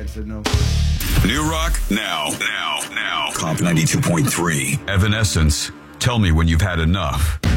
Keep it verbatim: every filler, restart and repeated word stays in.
I said no. New rock now, now, now. Comp ninety-two point three. Evanescence. Tell me when you've had enough.